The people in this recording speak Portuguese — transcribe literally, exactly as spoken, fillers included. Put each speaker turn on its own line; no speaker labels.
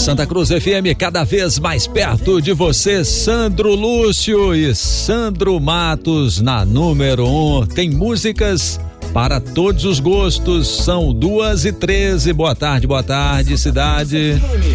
Santa Cruz F M, cada vez mais perto de você. Sandro Lúcio e Sandro Matos na número um. Tem músicas para todos os gostos. São duas e treze. Boa tarde, boa tarde, cidade.